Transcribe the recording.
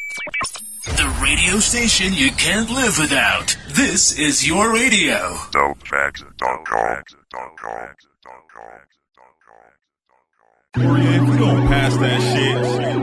The radio station you can't live without. This is your radio. DopeTracks.com. If we don't pass that shit.